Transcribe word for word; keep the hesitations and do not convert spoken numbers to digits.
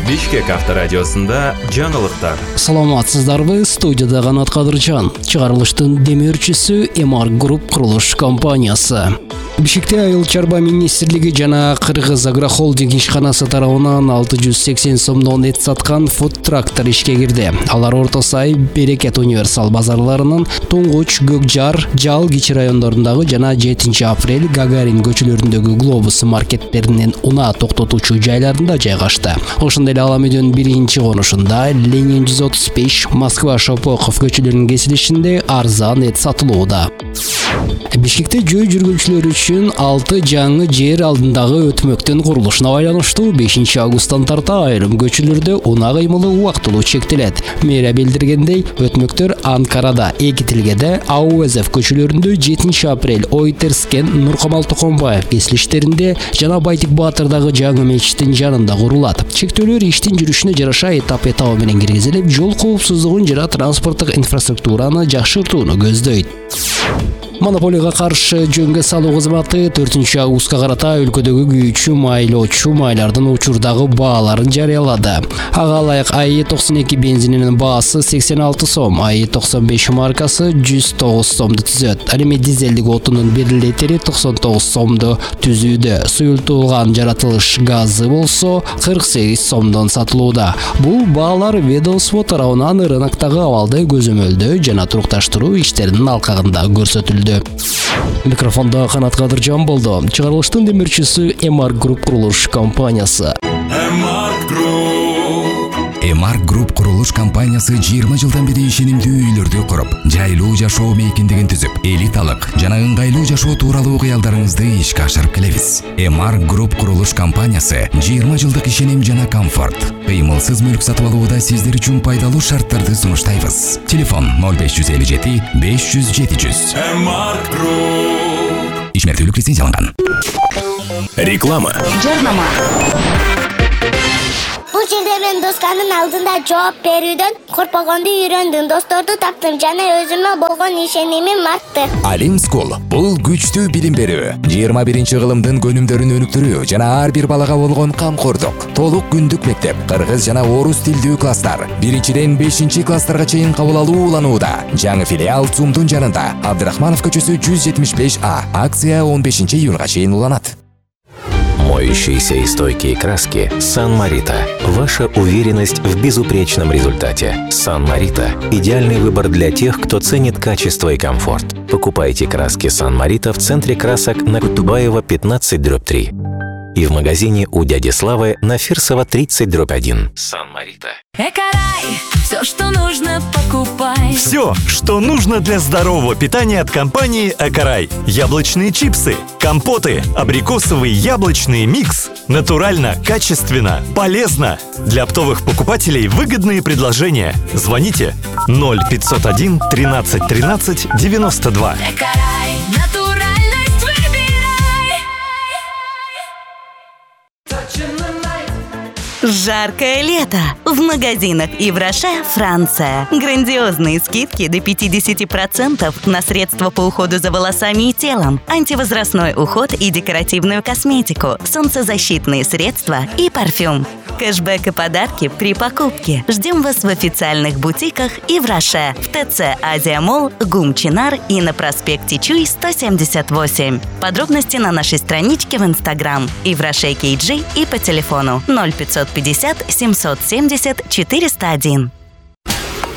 Бишкек авторадиосында жаңылыктар. Саламатсыздарбы, студияда Канат Кадыржан. Чыгарылыштын демөөрчүсү Эмар Груп курулуш компаниясы. Бишкекте Айыл чарба министрлиги жана Кыргыз агрохолдинг ишканасы тарабынан алты жүз сексен сомдон эт саткан фуд-трактор ишке кирди. Алар Орто Сай, Берекет универсал базарларынын Туңгуч, Көкжар, Жал кичи райондорундагы жана жетинчи апрель Гагарин көчөлөрүндөгү Глобус маркеттеринин унаа токтотуучу жайларында жайгашты. Ошондой эле Ала Медеонун биринчи конушунда Ленин жүз отуз беш, Москва Шопоков көчөлөрүнүн кесилишинде арзан эт сатылууда. Бишкекте жөө жүргүнчүлөр үчүн алты жаңы жер алдындагы өтмөктүн курулушуна байланыштуу бешинчи августтан тарта айрым көчөлөрдө унаа кыймылы убактылуу чектелет. Мэрия билдиргендей, өтмөктөр Анкарада, эки Тилгеде, Ауэзев көчөлөрүндө жетинчи апрель Ойтерскен, Нуркамал Токонбаев кесилиштеринде жана Байтик Баатырдагы жаңы мечиттин жанында курулат. Чектөөлөр иштин жүрүшүнө жараша этап-этабы менен киргизилип, жол коопсуздугун жана транспорттук инфраструктураны жакшыртууну көздөйт. Монополияга каршы жөнгө салуу кызматы төртүнчү августка карата өлкөдөгү күйүүчү майлоочу майлардын учурдагы бааларын жарыялады. Ага ылайык АИ токсон эки бензининин баасы сексен алты сом, АИ токсон беш маркасы жүз тогуз сомду түзөт. Ал эми дизелдик отунун бир литри токсон тогуз сомду түзүүдө. Суюлтулган жаратылыш газы болсо кырк сегиз сомдон сатылууда. Бул баалар ведомство тарабынан рыноктогу абалды көзөмөлдөө жана турукташтыруу иштеринин алкагында көрсөтүлдү. Микрофонда Канат Кадыржан болду. Чыгарылыштын демөөрчүсү Эмар Груп курулуш компаниясы. Эмар Груп. Эмар Груп курулуш компаниясы жыйырма жылдан бери ишенимдүү үйлөрдү куруп, жайлуу жашоо мейкиндигин түзүп, элиталык жана ыңгайлуу жашоо тууралуу кыялдарыңызды ишке ашырып келебиз. Эмар Груп курулуш компаниясы жыйырма жылдык ишеним жана комфорт. Кыймылсыз мүлк сатып алууда сиздер үчүн пайдалуу шарттарды сунуштайбыз. Телефон ноль беш жүз элүү жети беш жүз жети жүз. Эмар Груп. Ишмердүүлүк лицензияланган. Реклама. Жарнама. Бул жерде мен досканын алдында жооп берүүдөн коркпогонду үйрөндүм, досторду таптым жана өзүмө болгон ишенимим артты. Алим Скул бул күчтүү билим берүү, жыйырма биринчи кылымдын көнүмдөрүн өнүктүрүү жана ар бир балага болгон камкордук. Толук күндүк мектеп, кыргыз жана орус тилдүү класстар, биринчиден бешинчи класстарга чейин кабыл алуу уланууда. Жаңы филиал ЦУМдун жанында, Абдрахманов көчөсү жүз жетимиш беш А. Акция он бешинчи июнга чейин уланат. Моющиеся и стойкие краски Сан Марита. Ваша уверенность в безупречном результате. Сан Марита – идеальный выбор для тех, кто ценит качество и комфорт. Покупайте краски Сан Марита в центре красок на Кутубаева пятнадцать дробь три и в магазине у дяди Славы на Фирсова тридцать дробь один. Сан Марита. Экорай! Все, что нужно, покупай. Все, что нужно для здорового питания от компании Экорай. Яблочные чипсы, компоты, абрикосовый яблочный микс. Натурально, качественно, полезно. Для оптовых покупателей выгодные предложения. Звоните ноль пятьсот один тринадцать тринадцать девяносто два. Экорай, натуральность выбирай. Жаркое лето. В магазинах и в Роше, Франция. Грандиозные скидки до пятьдесят процентов на средства по уходу за волосами и телом, антивозрастной уход и декоративную косметику, солнцезащитные средства и парфюм. Кэшбэк и подарки при покупке. Ждем вас в официальных бутиках и в Роше, в ТЦ Азия Молл, ГУМ Чинар и на проспекте Чуй сто семьдесят восемь. Подробности на нашей страничке в Инстаграм и в Роше Кейджи и по телефону ноль пятьсот пятьдесят семьсот семьдесят четыреста один.